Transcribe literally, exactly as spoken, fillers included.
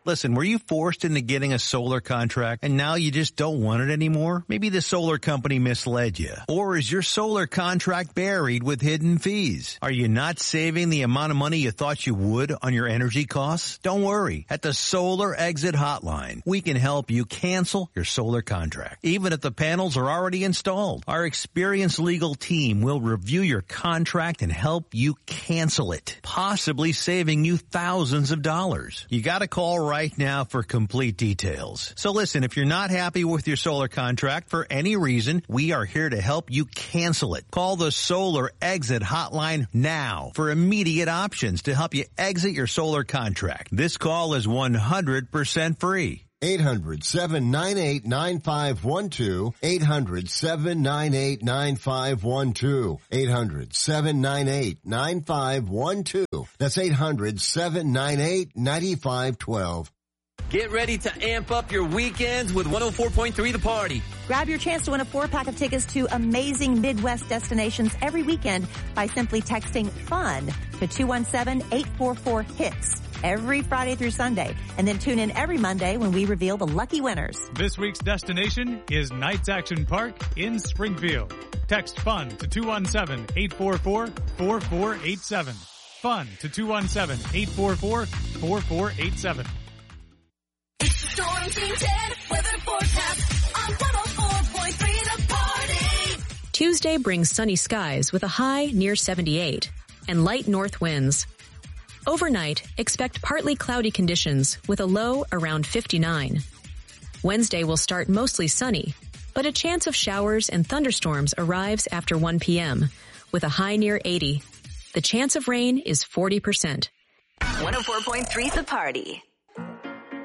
Listen, were you forced into getting a solar contract and now you just don't want it anymore? Maybe the solar company misled you. Or is your solar contract buried with hidden fees? Are you not saving the amount of money you thought you would on your energy costs? Don't worry. At the Solar Exit Hotline, we can help you cancel your solar contract, even if the panels are already installed. Our experienced legal team will review your contract and help you cancel it, possibly saving you thousands of dollars. You gotta call right now for complete details. So listen, if you're not happy with your solar contract for any reason, we are here to help you cancel it. Call the Solar Exit Hotline now for immediate options to help you exit your solar contract. This call is one hundred percent free. eight hundred, seven nine eight, nine five one two. eight hundred, seven nine eight, nine five one two. eight hundred, seven nine eight, nine five one two. That's eight hundred, seven nine eight, nine five one two. Get ready to amp up your weekends with one oh four point three The Party. Grab your chance to win a four-pack of tickets to amazing Midwest destinations every weekend by simply texting FUN to two one seven, eight four four, HITS every Friday through Sunday. And then tune in every Monday when we reveal the lucky winners. This week's destination is Knights Action Park in Springfield. Text FUN to two one seven, eight four four, four four eight seven. FUN to two one seven, eight four four, four four eight seven. Storm Team ten weather forecast on one oh four point three The Party. Tuesday brings sunny skies with a high near seventy-eight and light north winds. Overnight, expect partly cloudy conditions with a low around fifty-nine. Wednesday will start mostly sunny, but a chance of showers and thunderstorms arrives after one p.m. with a high near eighty. The chance of rain is forty percent. one oh four point three The Party.